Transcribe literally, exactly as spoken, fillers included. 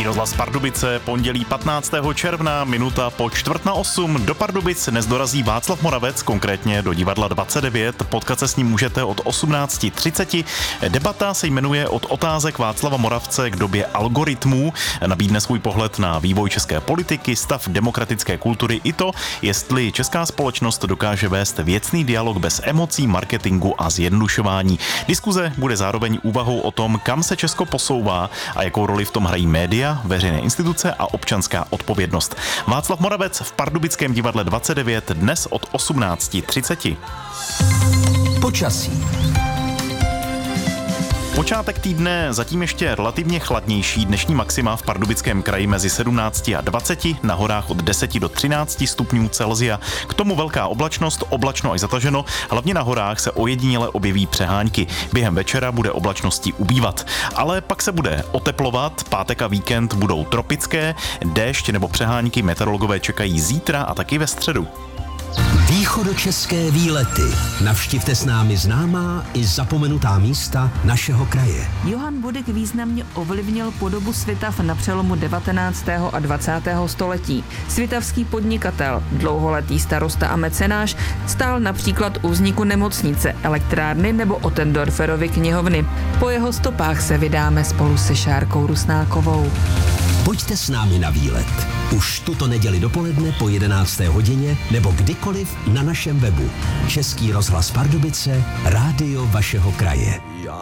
Český rozhlas Pardubice, pondělí patnáctého června, minuta po čtvrt na osm. Do Pardubic dnes dorazí Václav Moravec, konkrétně do divadla dvacet devět. Potkat se s ním můžete od osmnáct třicet. Debata se jmenuje Od otázek Václava Moravce k době algoritmů. Nabídne svůj pohled na vývoj české politiky, stav demokratické kultury i to, jestli česká společnost dokáže vést věcný dialog bez emocí, marketingu a zjednodušování. Diskuze bude zároveň úvahou o tom, kam se Česko posouvá a jakou roli v tom hrají média, veřejné instituce a občanská odpovědnost. Václav Moravec v pardubickém divadle dvacet devět dnes od osmnáct třicet. Počasí. Počátek týdne zatím ještě relativně chladnější. Dnešní maxima v Pardubickém kraji mezi sedmnácti a dvaceti, na horách od deseti do třinácti stupňů Celsia. K tomu velká oblačnost, oblačno až zataženo, hlavně na horách se ojediněle objeví přehánky. Během večera bude oblačností ubývat. Ale pak se bude oteplovat, pátek a víkend budou tropické, déšť nebo přehánky meteorologové čekají zítra a taky ve středu. Východočeské výlety. Navštivte s námi známá i zapomenutá místa našeho kraje. Johann Budek významně ovlivnil podobu Svitav na přelomu devatenáctého a dvacátého století. Svitavský podnikatel, dlouholetý starosta a mecenáš, stál například u vzniku nemocnice, elektrárny nebo Ottendorferovy knihovny. Po jeho stopách se vydáme spolu se Šárkou Rusnákovou. Pojďte s námi na výlet. Už tuto neděli dopoledne po jedenácté hodině nebo kdykoliv na našem webu. Český rozhlas Pardubice, rádio vašeho kraje.